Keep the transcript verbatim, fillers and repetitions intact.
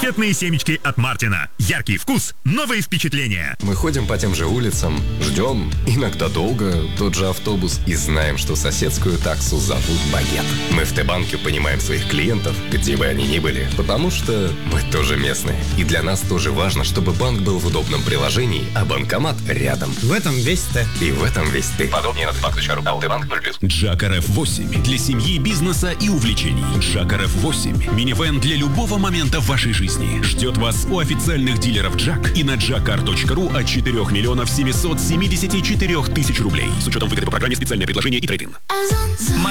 Раритетные семечки от Мартина. Яркий вкус, новые впечатления. Мы ходим по тем же улицам, ждем, иногда долго, тот же автобус, и знаем, что соседскую таксу зовут Багет. Мы в Т-банке понимаем своих клиентов, где бы они ни были, потому что мы тоже местные. И для нас тоже важно, чтобы банк был в удобном приложении, а банкомат рядом. В этом весь Т. И в этом весь ты. Подробнее на тбанк точка ру. АО Т-банк ноль плюс. Джак эр эф восемь. Для семьи, бизнеса и увлечений. Джак эр эф восемь. Минивэн для любого момента в вашей жизни. Ждет вас у официальных дилеров Джак и на джакар точка ру от четырёх миллионов семисот семидесяти четырёх тысяч рублей. С учетом выгоды по программе «Специальное предложение» и трейд-ин.